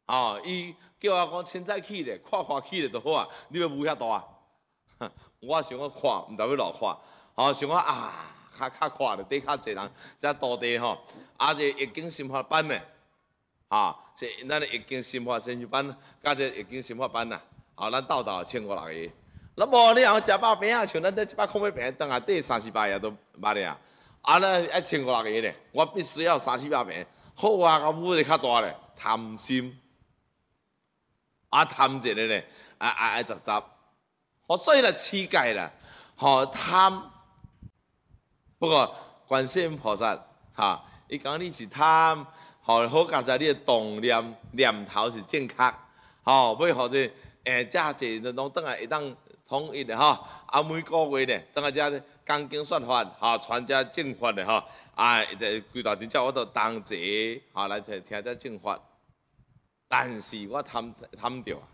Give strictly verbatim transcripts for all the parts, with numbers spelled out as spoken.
哦，伊叫我讲凊彩去咧，看看去咧就好啊。你要舞遐大，我想要看，毋知要落看。吼、想讲啊，较较看咧，底较济人，遮土地吼，啊，这易经心法班咧，啊，是咱的易经心法先修班，加这易经心法班呐，啊，咱斗斗千五六个。那无你若食饱饼啊，像咱这一百块买饼，当下底三四百也都捌咧啊。啊，咱一千五六个咧，我必须要三四百饼。好啊，我舞得较大咧，贪心。啊，贪一个咧，啊啊爱杂杂，吼，所以咧乞丐啦，吼贪。不过观世音菩萨，哈，伊讲你是贪，吼好佳在你的动念念头是正确，吼，要或者诶，遮济拢倒来会当统一的吼，啊每个月咧，倒来遮讲经说法，吼传遮正法的吼，啊，规大阵叫我都同齐，吼来听听遮正法。但是我贪贪着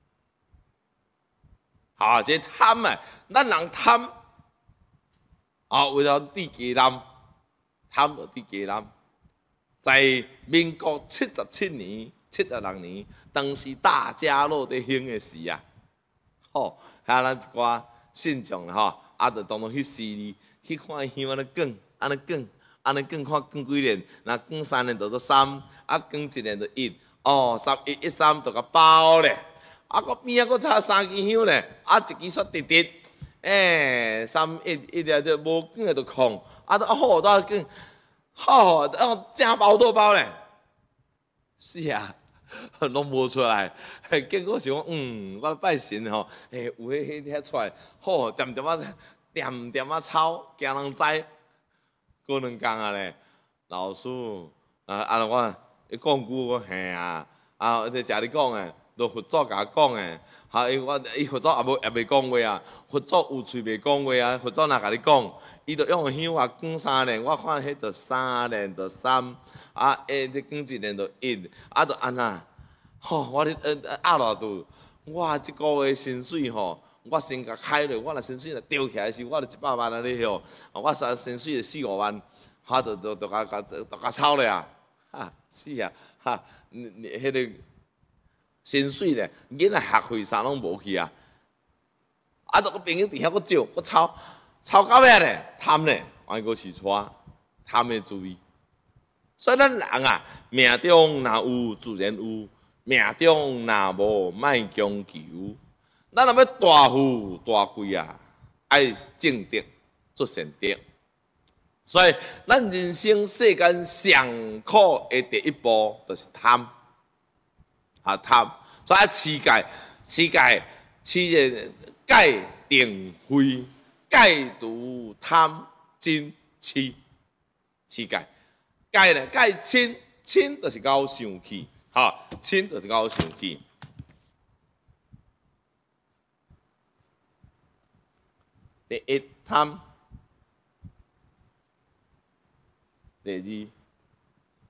啊，啊，这贪啊，咱人贪啊，为了地基南，贪着地基南，在民国七十七年、七十六年，当时大家乐在兴的时啊，吼，遐咱一寡信众吼，啊，就当当去寺里去看香安尼卷，安尼卷，安尼卷看卷几年，若卷三年就做三，啊，卷一年就一。哦，十一一三就甲包咧，啊，个边啊个插三支香咧，啊，一支煞直直，诶，三一一条就无卷的就空，啊，都好多卷，好，啊，正包多包咧，是啊，拢无出来，结果想讲，嗯，我拜神吼，诶，有迄迄遐出来，好，点点啊，点点啊抄，惊人知，过两工啊咧，老师，啊，啊，我。伊讲句我嘿啊，啊，即食你讲诶，都佛祖甲我讲诶，哈，伊我伊佛祖也无也袂讲话啊，佛祖有喙袂讲话啊，佛祖若甲你讲，伊就用香啊卷三年，我看迄着三年着三，啊，诶，这卷一年着一，啊，着安那，吼，我咧呃压落度，我即个月薪水吼，我先甲开落，我若薪水若掉起来时，我着一百万安尼吼，我三薪水着四五万，哈，着着着甲甲着甲抄咧啊。啊，是啊，哈，你你迄个薪水咧，囡仔学费啥拢无去啊，啊，都个朋友伫遐个少，个抄抄到尾咧，贪咧，安个是错，贪的注意。所以咱人啊，命中若有自然有，命中若无莫强求。咱若要大富大贵啊，爱正德做善德。所以，咱人生世间上苦的第一步就是贪，啊贪，所以啊乞丐，乞丐，乞个戒定慧，戒除贪嗔痴，乞丐，戒咧戒嗔，嗔就是搞生气，哈，嗔就是搞生气。第一贪。第二